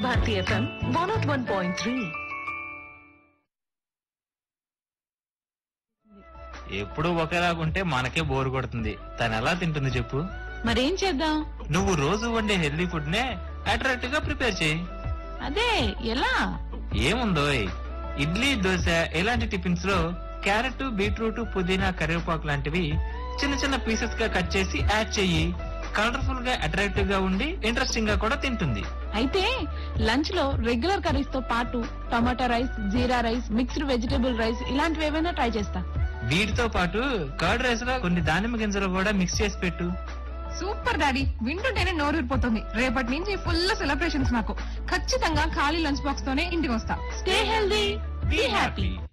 Bharati FM 101.3. ఎప్పుడు ఒకేలాగుంటే మనకే bore కొడుతుంది. తను ఎలా తింటుంది చెప్పు? మరేం చేద్దాం? నువ్వు రోజు వండే హెల్దీ ఫుడ్ నే అట్రాక్టివ్ గా ప్రిపేర్ చేయి. అదే ఎలా? ఏముందోయ్, ఇడ్లీ, దోశ ఇలాంటి టిఫిన్స్ లో క్యారెట్, బీట్రూట్, పుదీనా, కరివేపాకు లాంటివి చిన్న చిన్న పీసెస్ గా కట్ చేసి యాడ్ చెయ్యి. కలర్ఫుల్ గా అట్రాక్టివ్ గా ఉండి ఇంట్రెస్టింగ్ గా కూడా తింటుంది. అయితే లంచ్ లో రెగ్యులర్ కర్రీస్ తో పాటు టమాటా రైస్, జీరా రైస్, మిక్స్డ్ వెజిటేబుల్ రైస్ ఇలాంటివి ఏమైనా ట్రై చేస్తా. వీటితో పాటు కర్డ్ రైస్ లో కొన్ని దానిమ్మ గింజలు కూడా మిక్స్ చేసి పెట్టు. సూపర్ డాడీ, వింటుంటేనే నోరూరిపోతుంది. రేపటి నుంచి ఫుల్ సెలబ్రేషన్స్ నాకు. ఖచ్చితంగా ఖాళీ లంచ్ బాక్స్ తోనే ఇంటికి వస్తా. Stay healthy, be happy.